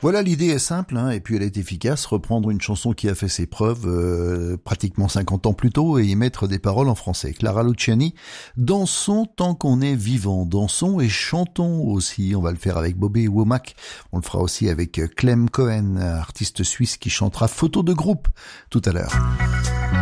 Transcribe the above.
Voilà, l'idée est simple, et puis elle est efficace. Reprendre une chanson qui a fait ses preuves pratiquement 50 ans plus tôt et y mettre des paroles en français. Clara Luciani, dansons tant qu'on est vivant, dansons et chantons aussi. On va le faire avec Bobby Womack. On le fera aussi avec Clem Cohen, artiste suisse qui chantera Photo de groupe tout à l'heure.